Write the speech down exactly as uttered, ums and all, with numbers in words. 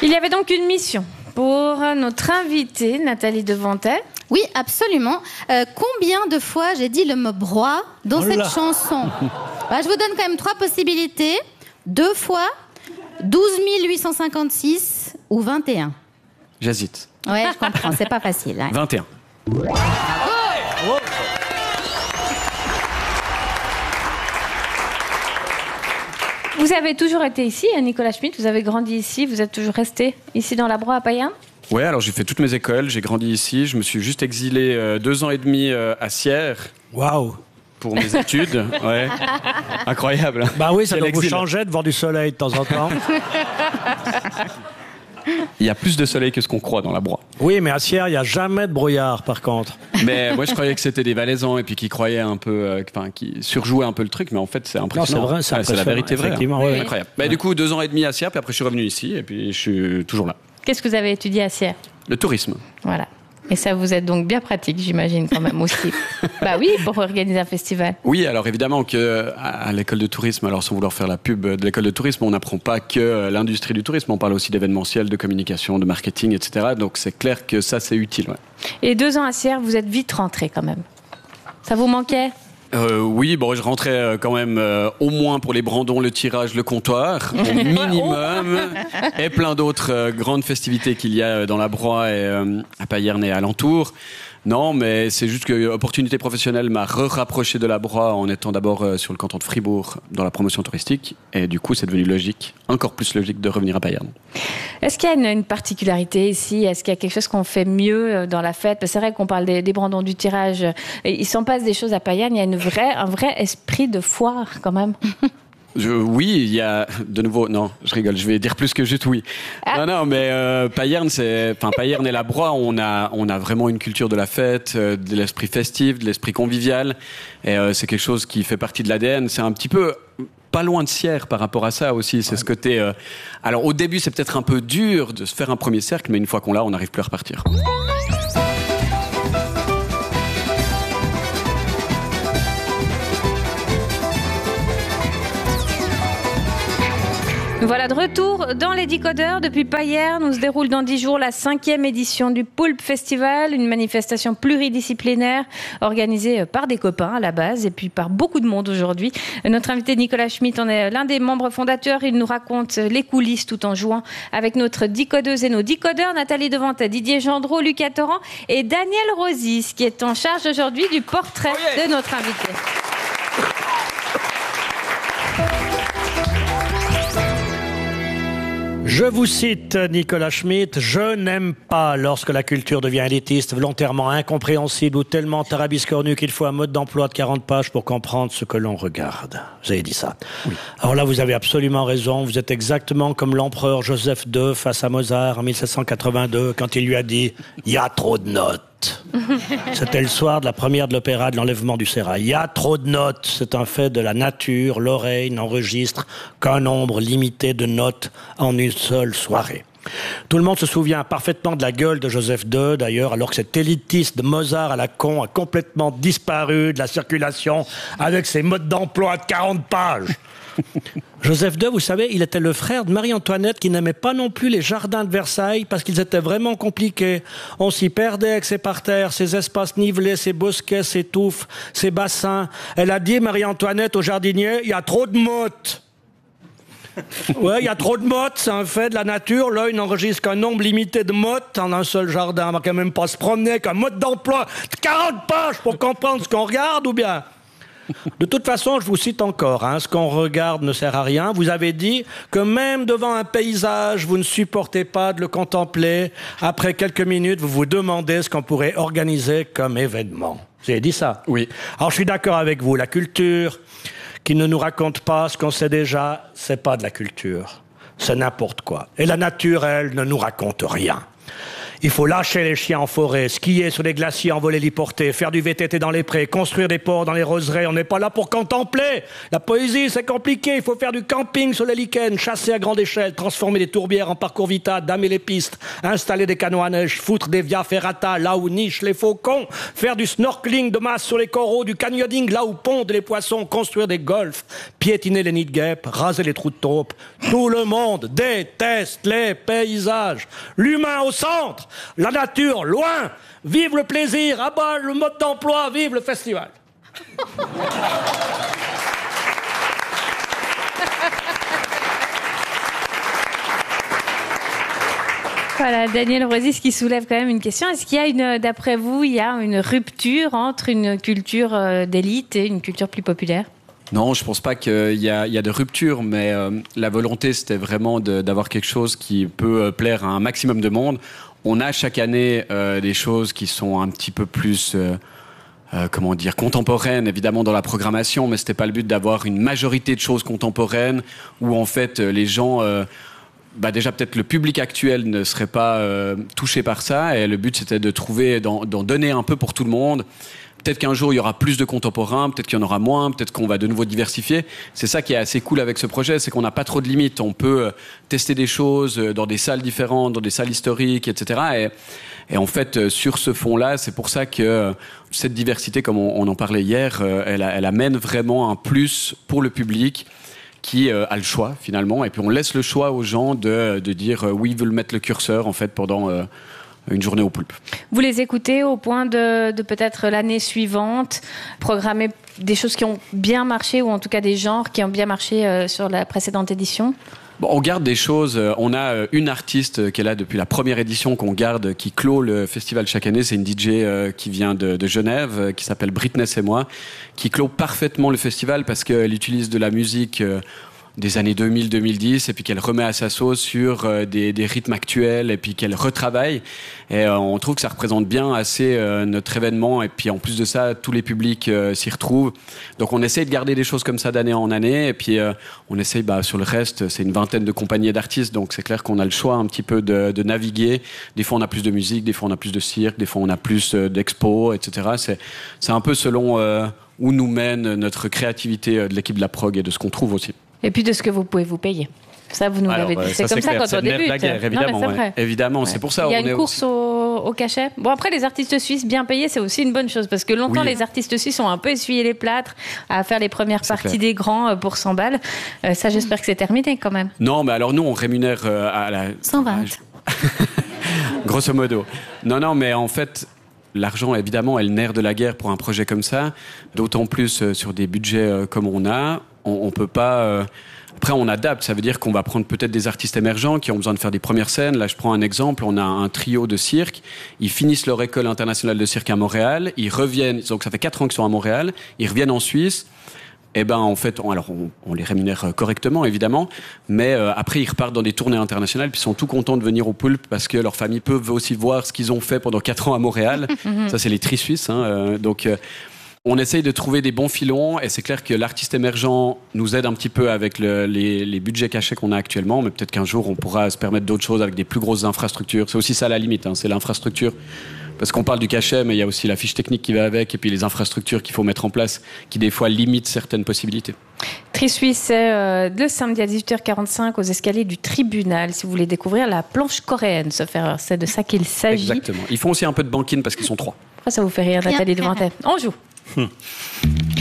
Il y avait donc une mission pour notre invitée, Nathalie Devantet. Oui, absolument. Euh, combien de fois j'ai dit le mot broie dans oh cette chanson? Bah, je vous donne quand même trois possibilités. Deux fois, douze mille huit cent cinquante-six ou vingt et un. J'hésite. Ouais, je comprends, c'est pas facile. Hein. vingt et un. Bravo. Oh. Vous avez toujours été ici, Nicolas Schmitt, vous avez grandi ici, vous êtes toujours resté ici dans la Broye à Payerne? Ouais, alors j'ai fait toutes mes écoles, j'ai grandi ici, je me suis juste exilé euh, deux ans et demi euh, à Sierre. Waouh! Pour mes études, ouais. Incroyable. Bah oui, ça Quel doit exil. vous changer de voir du soleil de temps en temps. Il y a plus de soleil que ce qu'on croit dans la Broye. Oui, mais à Sierre, il n'y a jamais de brouillard, par contre. Mais moi, je croyais que c'était des Valaisans et puis qui croyaient un peu, enfin, euh, qui surjouaient un peu le truc, mais en fait, c'est impressionnant. Non, c'est vrai, c'est, ouais, c'est la vérité vraie. Effectivement, hein. oui. Incroyable. Bah, ouais. Du coup, deux ans et demi à Sierre, puis après, je suis revenu ici et puis je suis toujours là. Qu'est-ce que vous avez étudié à Sierre? Le tourisme. Voilà. Et ça vous êtes donc bien pratique, j'imagine, quand même aussi. Bah oui, pour organiser un festival. Oui, alors évidemment que à l'école de tourisme, alors sans vouloir faire la pub de l'école de tourisme, on n'apprend pas que l'industrie du tourisme, on parle aussi d'événementiel, de communication, de marketing, et cetera. Donc c'est clair que ça, c'est utile. Ouais. Et deux ans à Sierre, vous êtes vite rentré quand même. Ça vous manquait? Euh, oui, bon, je rentrais euh, quand même euh, au moins pour les brandons, le tirage, le comptoir, au minimum, et plein d'autres euh, grandes festivités qu'il y a dans la Broye et euh, à Payerne et alentour. Non, mais c'est juste que l'opportunité professionnelle m'a re-rapproché de la Broye en étant d'abord euh, sur le canton de Fribourg dans la promotion touristique, et du coup, c'est devenu logique, encore plus logique de revenir à Payerne. Est-ce qu'il y a une, une particularité ici? Est-ce qu'il y a quelque chose qu'on fait mieux dans la fête? Parce que c'est vrai qu'on parle des, des brandons du tirage. Il s'en passe des choses à Payerne. Il y a une vraie, un vrai esprit de foire quand même. Je, oui, il y a de nouveau. Non, je rigole. Je vais dire plus que juste oui. Ah. Non, non, mais euh, Payerne, c'est, enfin Payerne et la Broye, on a, on a vraiment une culture de la fête, euh, de l'esprit festif, de l'esprit convivial, et euh, c'est quelque chose qui fait partie de l'A D N. C'est un petit peu pas loin de Sierre par rapport à ça aussi. C'est ouais. ce côté. Euh, alors au début, c'est peut-être un peu dur de se faire un premier cercle, mais une fois qu'on l'a, on n'arrive plus à repartir. Nous voilà de retour dans les Décodeurs depuis Payerne, où se déroule dans dix jours la cinquième édition du Poulpe Festival, une manifestation pluridisciplinaire organisée par des copains à la base et puis par beaucoup de monde aujourd'hui. Notre invité Nicolas Schmitt en est l'un des membres fondateurs. Il nous raconte les coulisses tout en jouant avec notre décodeuse et nos décodeurs, Nathalie Devantet, Didier Gendreau, Lucas Torrent et Daniel Rosis, qui est en charge aujourd'hui du portrait oh yeah. de notre invité. Je vous cite Nicolas Schmitt, « Je n'aime pas lorsque la culture devient élitiste, volontairement incompréhensible ou tellement tarabiscornue qu'il faut un mode d'emploi de quarante pages pour comprendre ce que l'on regarde. » Vous avez dit ça. Oui. Alors là, vous avez absolument raison. Vous êtes exactement comme l'empereur Joseph deux face à Mozart en mille sept cent quatre-vingt-deux quand il lui a dit « Il y a trop de notes ». C'était le soir de la première de l'opéra de l'enlèvement du sérail. Il y a trop de notes, c'est un fait de la nature, l'oreille n'enregistre qu'un nombre limité de notes en une seule soirée. Tout le monde se souvient parfaitement de la gueule de Joseph deux, d'ailleurs, alors que cet élitiste de Mozart à la con a complètement disparu de la circulation avec ses modes d'emploi de quarante pages. Joseph deux, vous savez, il était le frère de Marie-Antoinette qui n'aimait pas non plus les jardins de Versailles parce qu'ils étaient vraiment compliqués. On s'y perdait avec ses parterres, ses espaces nivelés, ses bosquets, ses touffes, ses bassins. Elle a dit, Marie-Antoinette, au jardinier, il y a trop de mottes. Ouais, il y a trop de mottes, c'est un fait de la nature. L'œil n'enregistre qu'un nombre limité de mottes en un seul jardin. On va quand même pas se promener avec un mode d'emploi de quarante pages pour comprendre ce qu'on regarde, ou bien... De toute façon, je vous cite encore, hein, ce qu'on regarde ne sert à rien. Vous avez dit que même devant un paysage, vous ne supportez pas de le contempler. Après quelques minutes, vous vous demandez ce qu'on pourrait organiser comme événement. Vous avez dit ça? Oui. Alors, je suis d'accord avec vous. La culture qui ne nous raconte pas ce qu'on sait déjà, c'est pas de la culture. C'est n'importe quoi. Et la nature, elle, ne nous raconte rien. Il faut lâcher les chiens en forêt, skier sur les glaciers, envoler l'hyporté, faire du V T T dans les prés, construire des ports dans les roseraies. On n'est pas là pour contempler. La poésie, c'est compliqué. Il faut faire du camping sur les lichens, chasser à grande échelle, transformer des tourbières en parcours vita, damer les pistes, installer des canots à neige, foutre des via ferrata là où nichent les faucons, faire du snorkeling de masse sur les coraux, du canyoning là où pondent les poissons, construire des golfs, piétiner les nids de guêpes, raser les trous de taupe. Tout le monde déteste les paysages. L'humain au centre. La nature, loin. Vive le plaisir, à bas le mode d'emploi, vive le festival. Voilà, Daniel Rosis qui soulève quand même une question. Est-ce qu'il y a une, d'après vous, il y a une rupture entre une culture d'élite et une culture plus populaire ? Non, je pense pas qu'il y a, il y a de rupture, mais euh, la volonté, c'était vraiment de, d'avoir quelque chose qui peut plaire à un maximum de monde. On a chaque année euh, des choses qui sont un petit peu plus, euh, euh, comment dire, contemporaines, évidemment, dans la programmation, mais c'était pas le but d'avoir une majorité de choses contemporaines où, en fait, les gens... Euh, bah déjà, peut-être le public actuel ne serait pas euh, touché par ça, et le but, c'était de trouver, d'en, d'en donner un peu pour tout le monde. Peut-être qu'un jour, il y aura plus de contemporains, peut-être qu'il y en aura moins, peut-être qu'on va de nouveau diversifier. C'est ça qui est assez cool avec ce projet, c'est qu'on n'a pas trop de limites. On peut tester des choses dans des salles différentes, dans des salles historiques, et cetera. Et, et en fait, sur ce fond-là, c'est pour ça que cette diversité, comme on, on en parlait hier, elle, elle amène vraiment un plus pour le public qui euh, a le choix, finalement. Et puis, on laisse le choix aux gens de, de dire euh, où ils veulent mettre le curseur, en fait, pendant... Euh, une journée au Poulpe. Vous les écoutez au point de, de peut-être l'année suivante programmer des choses qui ont bien marché, ou en tout cas des genres qui ont bien marché euh, sur la précédente édition ? Bon, on garde des choses. On a une artiste qui est là depuis la première édition qu'on garde, qui clôt le festival chaque année. C'est une D J qui vient de, de Genève, qui s'appelle Britney C'est Moi, qui clôt parfaitement le festival parce qu'elle utilise de la musique des années deux mille deux mille dix, et puis qu'elle remet à sa sauce sur euh, des, des rythmes actuels, et puis qu'elle retravaille. Et euh, on trouve que ça représente bien assez euh, notre événement, et puis en plus de ça, tous les publics euh, s'y retrouvent. Donc on essaye de garder des choses comme ça d'année en année, et puis euh, on essaye, bah, sur le reste, c'est une vingtaine de compagnies et d'artistes, donc c'est clair qu'on a le choix un petit peu de, de naviguer. Des fois on a plus de musique, des fois on a plus de cirque, des fois on a plus euh, d'expos, et cetera. C'est, c'est un peu selon euh, où nous mène notre créativité euh, de l'équipe de la prog et de ce qu'on trouve aussi. Et puis de ce que vous pouvez vous payer. Ça, vous nous Alors, l'avez dit. Euh, c'est ça, comme c'est ça clair. quand c'est on débute. La guerre, évidemment, non, mais c'est ouais. évidemment. Ouais. C'est pour ça. Il y a on une est course aussi... au, au cachet. Bon, après, les artistes suisses bien payés, c'est aussi une bonne chose, parce que longtemps, Oui. les artistes suisses ont un peu essuyé les plâtres à faire les premières C'est parties clair. des grands pour cent balles. Euh, ça, j'espère que c'est terminé quand même. Non, mais alors nous, on rémunère euh, à la... cent vingt. Grosso modo. Non, non, mais en fait... L'argent, évidemment, est le nerf de la guerre pour un projet comme ça. D'autant plus euh, sur des budgets euh, comme on a. On, on peut pas... Euh... Après, on adapte. Ça veut dire qu'on va prendre peut-être des artistes émergents qui ont besoin de faire des premières scènes. Là, je prends un exemple. On a un trio de cirque. Ils finissent leur école internationale de cirque à Montréal. Ils reviennent... Donc, ça fait quatre ans qu'ils sont à Montréal. Ils reviennent en Suisse. Eh ben, en fait, on, alors on, on les rémunère correctement, évidemment, mais euh, après, ils repartent dans des tournées internationales, puis ils sont tout contents de venir au Poulpe parce que leurs familles peuvent aussi voir ce qu'ils ont fait pendant quatre ans à Montréal. Ça, c'est les tri-suisses. Hein, euh, donc, euh, on essaye de trouver des bons filons, et c'est clair que l'artiste émergent nous aide un petit peu avec le, les, les budgets cachés qu'on a actuellement, mais peut-être qu'un jour, on pourra se permettre d'autres choses avec des plus grosses infrastructures. C'est aussi ça la limite, hein, c'est l'infrastructure. Parce qu'on parle du cachet, mais il y a aussi la fiche technique qui va avec, et puis les infrastructures qu'il faut mettre en place, qui des fois limitent certaines possibilités. Tri-Suisse, c'est euh, le samedi à dix-huit heures quarante-cinq aux escaliers du tribunal, si vous voulez découvrir la planche coréenne, ce faire, c'est de ça qu'il s'agit. Exactement. Ils font aussi un peu de banquine parce qu'ils sont trois. Pourquoi ça vous fait rire, Nathalie Bien. Devantet ? On joue. Hum.